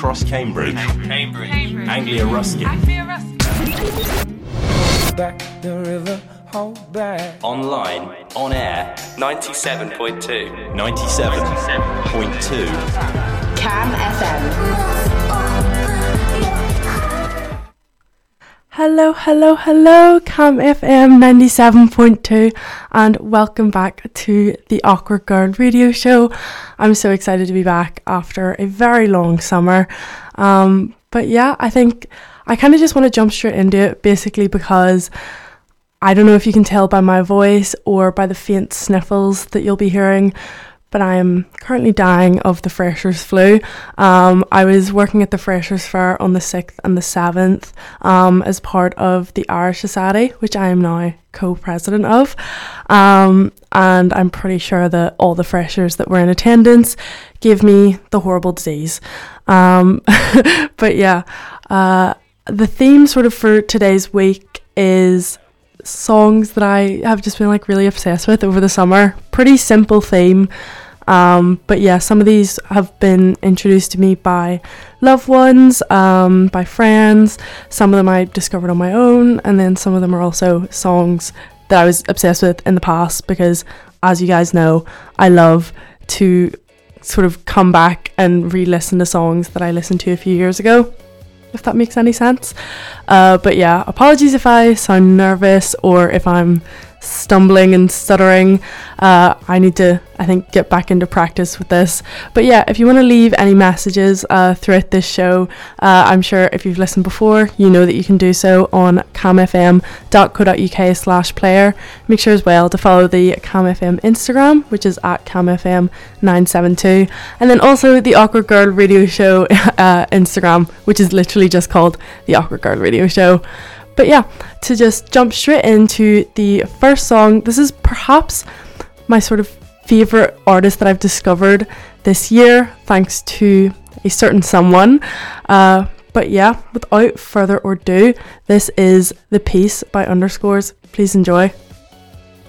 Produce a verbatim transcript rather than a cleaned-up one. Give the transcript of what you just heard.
across Cambridge, Cambridge, Anglia Ruskin, back the river, hold back. online, on air, ninety-seven point two. ninety-seven point two. Cam F M. Hello, hello, hello, Cam F M ninety-seven point two, and welcome back to the Awkward Girl radio show. I'm so excited to be back after a very long summer. Um, but yeah, I think I kind of just want to jump straight into it, basically because I don't know if you can tell by my voice or by the faint sniffles that you'll be hearing, but I am currently dying of the Freshers flu. Um, I was working at the Freshers Fair on the sixth and the seventh um, as part of the Irish Society, which I am now co-president of. Um, and I'm pretty sure that all the freshers that were in attendance gave me the horrible disease. Um, but yeah, uh, the theme sort of for today's week is songs that I have just been like really obsessed with over the summer. Pretty simple theme. Um, but yeah, some of these have been introduced to me by loved ones, um, by friends. Some of them I discovered on my own, and then some of them are also songs that I was obsessed with in the past because, as you guys know, I love to sort of come back and re-listen to songs that I listened to a few years ago, if that makes any sense. Uh, but yeah, apologies if I sound nervous or if I'm stumbling and stuttering. uh, I need to I think get back into practice with this. But yeah, if you want to leave any messages uh, throughout this show, uh, I'm sure if you've listened before you know that you can do so on camfm.co.uk slash player. Make sure as well to follow the CamFM Instagram, which is at camfm nine seven two, and then also the Awkward Girl radio show uh, Instagram, which is literally just called the Awkward Girl radio show. But yeah, to just jump straight into the first song, this is perhaps my sort of favourite artist that I've discovered this year, thanks to a certain someone. Uh, but yeah, without further ado, this is The Peace by Underscores. Please enjoy.